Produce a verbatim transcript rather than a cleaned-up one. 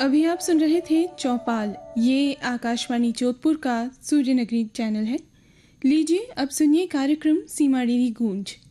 अभी आप सुन रहे थे चौपाल। ये आकाशवाणी जोधपुर का सूर्य नगरी चैनल है। लीजिए अब सुनिए कार्यक्रम सीमा डेरी गूंज।